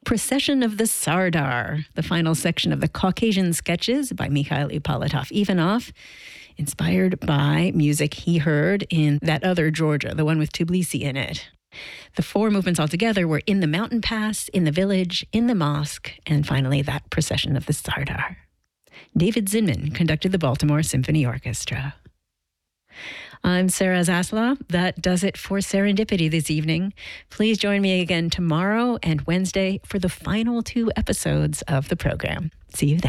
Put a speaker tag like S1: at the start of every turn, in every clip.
S1: Procession of the Sardar, the final section of the Caucasian Sketches by Mikhail Ippolitov-Ivanov, inspired by music he heard in That Other Georgia, the one with Tbilisi in it. The four movements altogether were In the Mountain Pass, In the Village, In the Mosque, and finally that Procession of the Sardar. David Zinman conducted the Baltimore Symphony Orchestra. I'm Sarah Zaslav. That does it for Serendipity this evening. Please join me again tomorrow and Wednesday for the final 2 episodes of the program. See you then.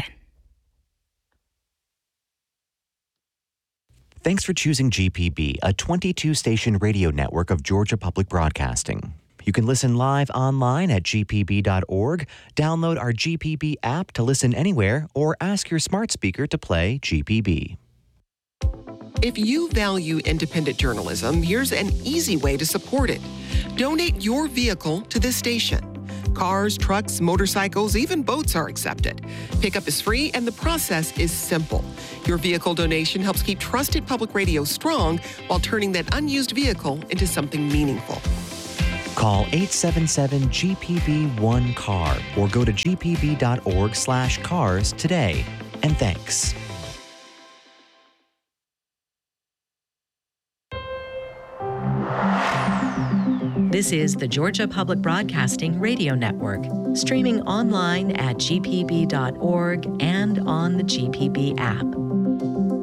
S2: Thanks for choosing GPB, a 22-station radio network of Georgia Public Broadcasting. You can listen live online at gpb.org, download our GPB app to listen anywhere, or ask your smart speaker to play GPB.
S3: If you value independent journalism, here's an easy way to support it. Donate your vehicle to this station. Cars, trucks, motorcycles, even boats are accepted. Pickup is free and the process is simple. Your vehicle donation helps keep trusted public radio strong while turning that unused vehicle into something meaningful.
S2: Call 877-GPB-1-CAR or go to gpb.org/cars today. And thanks.
S4: This is the Georgia Public Broadcasting Radio Network, streaming online at gpb.org and on the GPB app.